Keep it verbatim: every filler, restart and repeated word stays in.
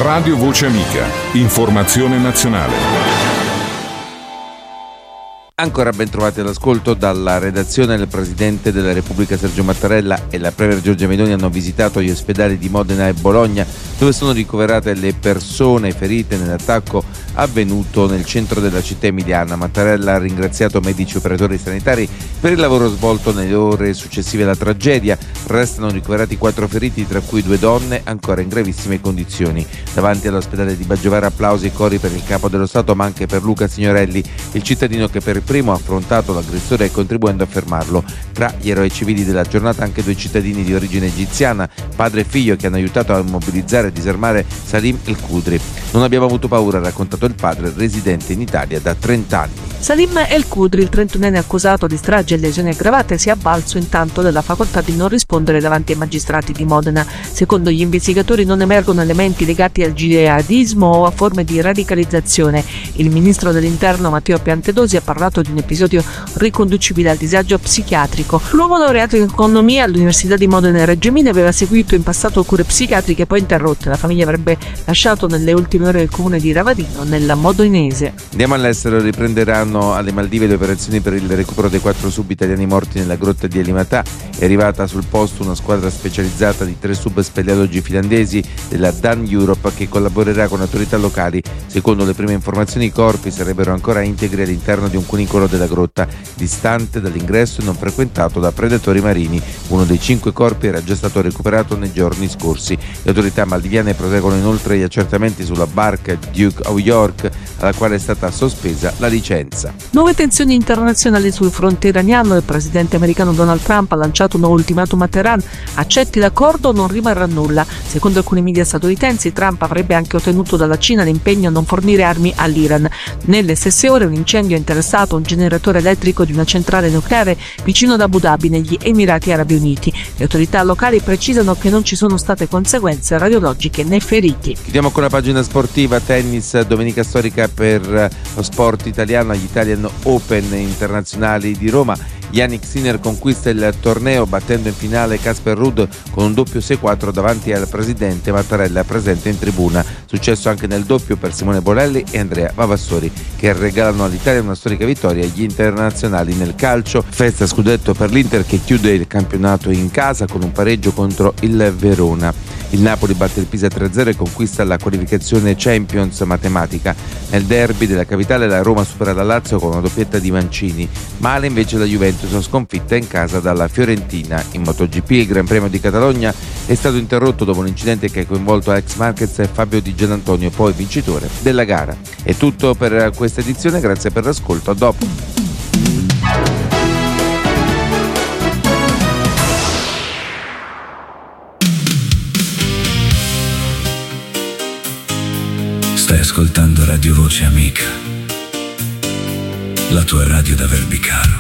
Radio Voce Amica. Informazione nazionale. Ancora ben trovati all'ascolto dalla redazione. Il Presidente della Repubblica Sergio Mattarella e la Premier Giorgia Meloni hanno visitato gli ospedali di Modena e Bologna, dove sono ricoverate le persone ferite nell'attacco avvenuto nel centro della città emiliana. Mattarella ha ringraziato medici e operatori sanitari per il lavoro svolto nelle ore successive alla tragedia. Restano ricoverati quattro feriti, tra cui due donne ancora in gravissime condizioni. Davanti all'ospedale di Baggiovara applausi e cori per il Capo dello Stato, ma anche per Luca Signorelli, il cittadino che per primo ha affrontato l'aggressore contribuendo a fermarlo. Tra gli eroi civili della giornata anche due cittadini di origine egiziana, padre e figlio, che hanno aiutato a mobilizzare e disarmare Salim El Khudri. Non abbiamo avuto paura, ha raccontato il padre, residente in Italia da trenta anni. Salim El Khudri, il trentunenne accusato di strage e lesioni aggravate, si è avvalso intanto della facoltà di non rispondere davanti ai magistrati di Modena. Secondo gli investigatori non emergono elementi legati al jihadismo o a forme di radicalizzazione. Il ministro dell'Interno Matteo Piantedosi ha parlato di un episodio riconducibile al disagio psichiatrico. L'uomo laureato in economia all'Università di Modena e Reggio Emilia aveva seguito in passato cure psichiatriche poi interrotte. La famiglia avrebbe lasciato nelle ultime ore il comune di Ravadino, nella Modenese. Andiamo all'estero. Riprenderanno alle Maldive le operazioni per il recupero dei quattro sub italiani morti nella grotta di Alimatà. È arrivata sul posto una squadra specializzata di tre sub speleologi finlandesi della Dan Europe che collaborerà con autorità locali. Secondo le prime informazioni, i corpi sarebbero ancora integri all'interno di un cunicolo della grotta, distante dall'ingresso e non frequentato da predatori marini. Uno dei cinque corpi era già stato recuperato nei giorni scorsi. Le autorità maldiviane proseguono inoltre gli accertamenti sulla barca Duke of York, alla quale è stata sospesa la licenza. Nuove tensioni internazionali sul fronte iraniano. Il presidente americano Donald Trump ha lanciato un ultimatum a Teheran: accetti l'accordo o non rimarrà nulla. Secondo alcuni media statunitensi, Trump avrebbe anche ottenuto dalla Cina l'impegno a non fornire armi all'Iran. Nelle stesse ore un incendio ha interessato un generatore elettrico di una centrale nucleare vicino ad Abu Dhabi, negli Emirati Arabi Uniti. Le autorità locali precisano che non ci sono state conseguenze radiologiche né feriti. Chiudiamo con la pagina sportiva. Tennis, domenica storica per lo sport italiano agli Italian Open internazionali di Roma. Jannik Sinner conquista il torneo battendo in finale Casper Ruud con un doppio sei quattro davanti al presidente Mattarella presente in tribuna. Successo anche nel doppio per Simone Bolelli e Andrea Vavassori, che regalano all'Italia una storica vittoria agli internazionali. Nel calcio, festa scudetto per l'Inter che chiude il campionato in casa con un pareggio contro il Verona. Il Napoli batte il Pisa tre a zero e conquista la qualificazione Champions matematica. Nel derby della capitale la Roma supera la Lazio con una doppietta di Mancini. Male invece la Juventus, sconfitta in casa dalla Fiorentina. In MotoGP il Gran Premio di Catalogna è stato interrotto dopo un incidente che ha coinvolto Alex Marquez e Fabio Di Gianantonio, poi vincitore della gara. È tutto per questa edizione, grazie per l'ascolto, a dopo. Stai ascoltando Radio Voce Amica, la tua radio da Verbicaro.